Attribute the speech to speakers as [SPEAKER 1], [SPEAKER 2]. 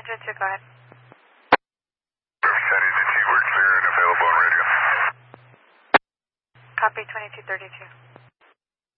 [SPEAKER 1] 922, go ahead.
[SPEAKER 2] Chatty to T, we're clear and available on radio.
[SPEAKER 1] Copy 2232.